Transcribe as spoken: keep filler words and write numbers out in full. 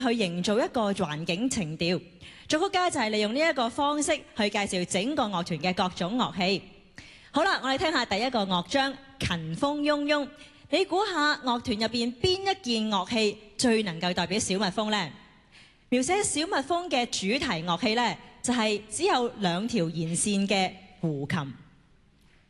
去營造一個環境情調。作曲家就係利用呢一個方式去介紹整個樂團嘅各種樂器。好啦，我哋聽下第一個樂章《勤風嗡嗡》。你估下樂團入邊邊一件樂器最能夠代表小蜜蜂呢？描寫小蜜蜂嘅主題樂器呢，就係只有兩條弦線嘅胡琴。